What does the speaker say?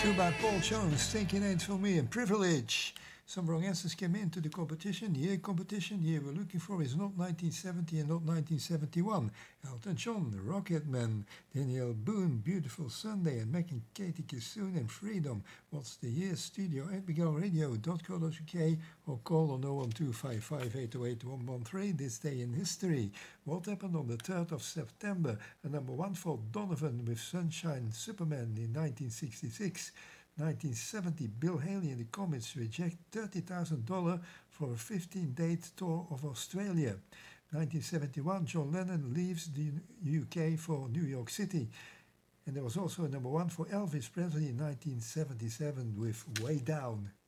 Two by Paul Jones, Thinking Ain't For Me, and Privilege. Some wrong answers came into the competition. The year we're looking for is not 1970 and not 1971. Elton John, Rocketman, Daniel Boone, Beautiful Sunday, and Mac and Katie Kissoon and Freedom. What's the year? Studio at BeGoRadio.co.uk or call on 01255 this day in history. What happened on the 3rd of September? A number one for Donovan with Sunshine Superman in 1966. 1970, Bill Haley and the Comets reject $30,000 for a 15-date tour of Australia. 1971, John Lennon leaves the UK for New York City. And there was also a number one for Elvis Presley in 1977 with Way Down.